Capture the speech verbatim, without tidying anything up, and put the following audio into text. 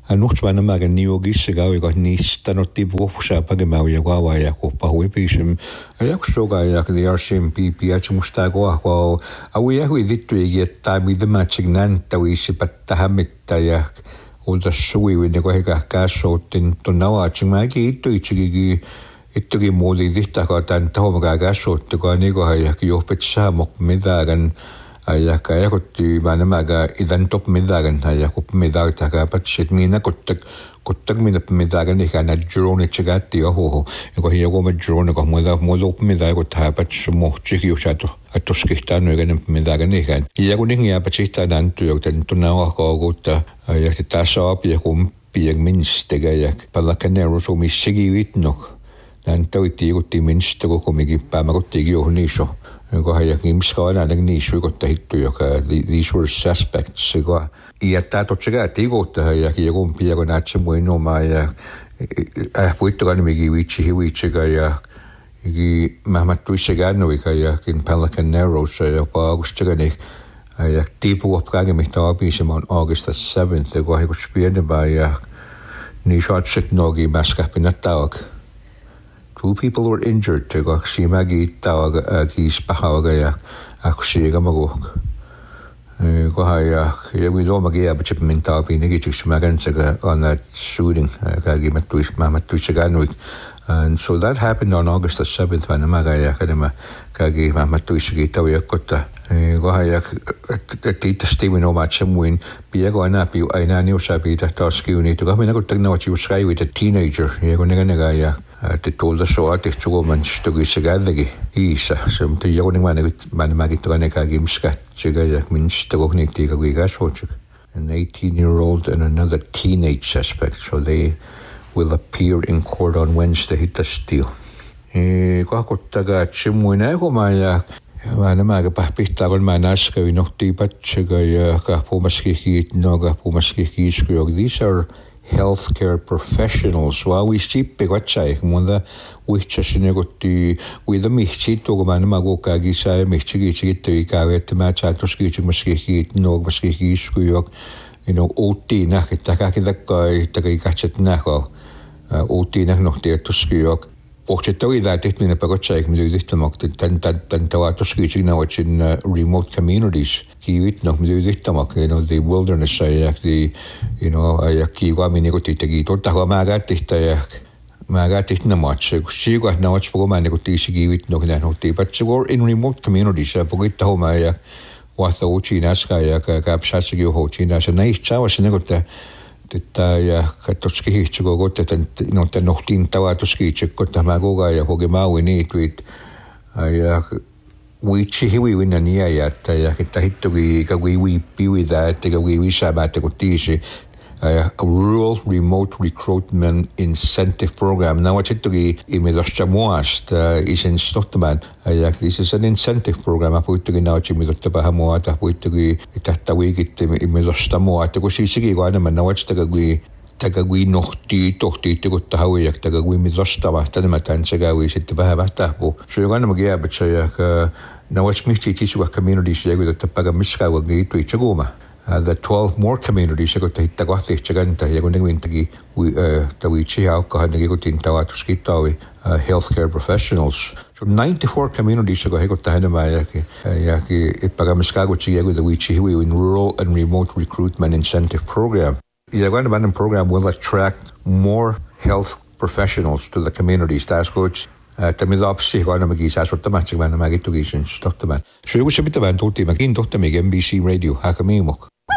Nuchtwana maga niogisiga ega nistanoti buofsa pagemauja gawaja ko pahuipisem ajaksoga jak the R C M P P H mustago ahwa awi ahui dittu igetta mi the matching nan tawisi pattahamitta ja olta sui winne ko heka kasotin tonawa chimagi ittu ichigi ittugi modi dittaka tan tomaga kasotti ko nigo hayak johpetsa mok midagan ayak ayakotti manamaga idan top midagan ayakup midag taka patsit mina kottak kottak mina midagan ikana drone chigatti oho ko hiego ma drone ko moda modo midag ko tapat mo chiki usato atoskihtan igen midagan ikan iago ningia patsita dan tu yoten tunawa ko gutta ayak tasop yakum pieg minstega yak palakanero so mi sigivit nok dan tawiti gutti minstego komigi pamagotti ohniso ko hayak imskana nang nisu ko tahittu joka these were suspects ko iättää totsega tigota hayak joku piego natse muino ma ja äh puitto kan migi vichi hiwichega ja igi mahmattu isegano ika ja kin Pelican Narrows ja paagustega ni hayak tipu opkage mihta abisemon August the seventh ko hayak spiene ba ja ni shot sit nogi maskapinatag. Two people were injured to go see Maggie Tawag Gis Pahaga Akusiga Magok. Go high, we don't Magia, but Chip Minta being negative Smagansaga on that shooting, Kagi Matuish Mamatuisaganwik. And so that happened on August the seventh when Magaya Kadema Kagi Mamatuisagi Tawakota. Go high, a tita Steven Omacham win, Piego and Api, I know Sabi that Toski need to come in. I could take know what you was sky with a teenager. Yago Neganaga. Det tålde så at det tog man stod i sigadagi isa som til jorden man man magitrane kagim skat sigaja min stod ni tiga giga sochik an eighteen year old and another teenage suspect so they will appear in court on Wednesday hit steel e kakottaga chimuina ko maya mana maga pahpittagon manaska vinohti patchiga ja ka pumaski hit noga pumaski hiskuyog these are healthcare professionals wa we sippe gotchai munda wichashinegotti with the michito gomana magoka gisa michigi chigite kavet ma chaltoski chigmaski no maski skuyok you know oti na kitaka kitaka taka ikachet na ko oti na no te toskuyok Pochetowi that it mean a pagotchai mi dittamok tan tan tan tawatoski chigna watching remote communities kiwit no mi dittamok you know the wilderness ayak the you know ayak kiwa mi negoti tegi totta ko magatihta yak magatihna much sigo na watch pogo man negoti sigiwit no na hoti but so in remote communities pogitta ho ma yak wasa uchina ska yak kapsasigi ho china so nice chawa sinegota Tetta ja katsoski hihtsuko kotta no tän nohtiin tavatuski tsekkota magoga ja hogemau niit viit ja viitsi hivi vinnan iäjättä ja että hittoki kagui viippiwi tää että kagui visämäätä kun tiisi a rural remote recruitment incentive program. Now, what's it to be in the Chamoast is in Stockman. This is an incentive program. I put to now Jimmy Doctor Bahamoata, put to be at the week in the Stamoat, because she's a good one. Now, what's the Gagui Tagagui Nohti, Tohti, to go to Hawaii, Tagagui Midostama, Tanamatansaga, we sit to Bahamatapo. So you're going to get, but say, now what's Misty Tisua community say with the Pagamiska will get to Ichagoma. Uh, the twelve more communities go to Hitagati, Chaganta, Yagoningwintagi, we, uh, the Wichi, Alcohanigotin, Tawatuskitawi, healthcare professionals. So ninety-four communities go to Hanamayaki, Yaki, Ipagamiskagochi, the Wichi, in rural and remote recruitment incentive program. The Yagonaban program will attract more health professionals to the communities. That's good. Tamilopsi, Gonamagis, as what the matching man, Magitugis, and Stockman. So you wish a bit of Antoti, Magin, Doctor Mig, N B C Radio, Hakamimok.